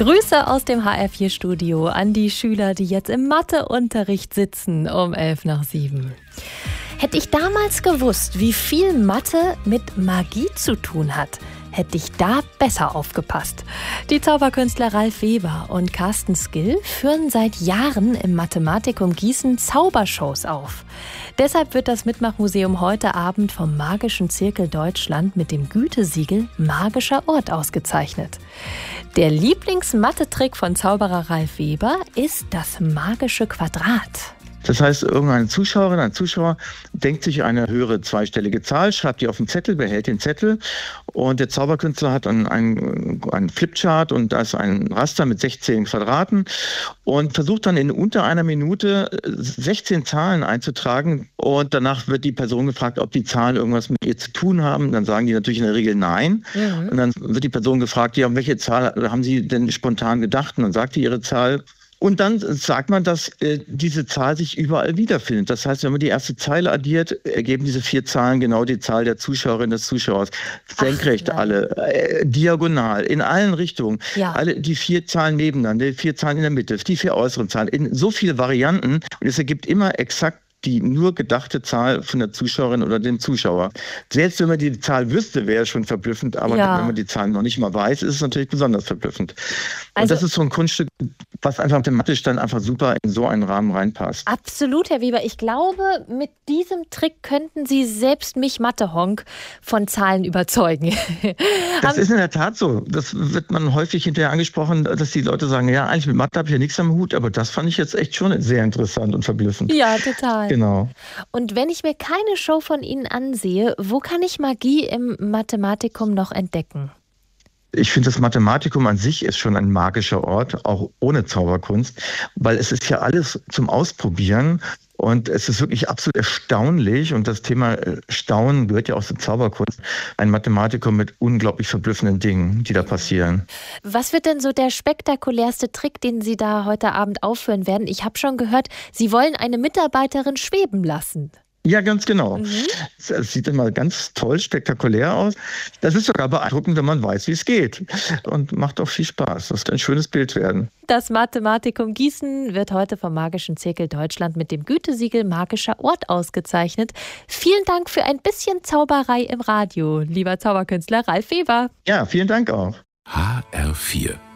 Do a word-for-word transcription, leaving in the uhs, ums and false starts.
Grüße aus dem H R vier Studio an die Schüler, die jetzt im Matheunterricht sitzen, um elf nach sieben. Hätte ich damals gewusst, wie viel Mathe mit Magie zu tun hat, hätte ich da besser aufgepasst. Die Zauberkünstler Ralf Weber und Carsten Skill führen seit Jahren im Mathematikum Gießen Zaubershows auf. Deshalb wird das Mitmachmuseum heute Abend vom Magischen Zirkel Deutschland mit dem Gütesiegel Magischer Ort ausgezeichnet. Der Lieblings-Mathe-Trick von Zauberer Ralf Weber ist das magische Quadrat. Das heißt, irgendeine Zuschauerin, ein Zuschauer denkt sich eine höhere zweistellige Zahl, schreibt die auf den Zettel, behält den Zettel und der Zauberkünstler hat einen, einen, einen Flipchart und da ist ein Raster mit sechzehn Quadraten und versucht dann in unter einer Minute sechzehn Zahlen einzutragen und danach wird die Person gefragt, ob die Zahlen irgendwas mit ihr zu tun haben. Dann sagen die natürlich in der Regel nein. Mhm. Und dann wird die Person gefragt, ja, um welche Zahl haben Sie denn spontan gedacht? Und dann sagt die ihre Zahl. Und dann sagt man, dass äh, diese Zahl sich überall wiederfindet. Das heißt, wenn man die erste Zeile addiert, ergeben diese vier Zahlen genau die Zahl der Zuschauerinnen des Zuschauers. Senkrecht Ach, alle, äh, diagonal, in allen Richtungen. Ja. Alle die vier Zahlen nebeneinander, die vier Zahlen in der Mitte, die vier äußeren Zahlen, in so viele Varianten. Und es ergibt immer exakt die nur gedachte Zahl von der Zuschauerin oder dem Zuschauer. Selbst wenn man die Zahl wüsste, wäre es schon verblüffend, aber ja. wenn man die Zahl noch nicht mal weiß, ist es natürlich besonders verblüffend. Also, und das ist so ein Kunststück, was einfach thematisch dann einfach super in so einen Rahmen reinpasst. Absolut, Herr Weber. Ich glaube, mit diesem Trick könnten Sie selbst mich Mathe-Honk von Zahlen überzeugen. Das ist in der Tat so. Das wird man häufig hinterher angesprochen, dass die Leute sagen, ja, eigentlich mit Mathe habe ich ja nichts am Hut, aber das fand ich jetzt echt schon sehr interessant und verblüffend. Ja, total. Genau. Und wenn ich mir keine Show von Ihnen ansehe, wo kann ich Magie im Mathematikum noch entdecken? Ich finde, das Mathematikum an sich ist schon ein magischer Ort, auch ohne Zauberkunst, weil es ist ja alles zum Ausprobieren und es ist wirklich absolut erstaunlich und das Thema Staunen gehört ja auch zur Zauberkunst. Ein Mathematikum mit unglaublich verblüffenden Dingen, die da passieren. Was wird denn so der spektakulärste Trick, den Sie da heute Abend aufführen werden? Ich habe schon gehört, Sie wollen eine Mitarbeiterin schweben lassen. Ja, ganz genau. Mhm. Es sieht immer ganz toll, spektakulär aus. Das ist sogar beeindruckend, wenn man weiß, wie es geht. Und macht auch viel Spaß. Das wird ein schönes Bild werden. Das Mathematikum Gießen wird heute vom Magischen Zirkel Deutschland mit dem Gütesiegel Magischer Ort ausgezeichnet. Vielen Dank für ein bisschen Zauberei im Radio, lieber Zauberkünstler Ralf Weber. Ja, vielen Dank auch. H R vier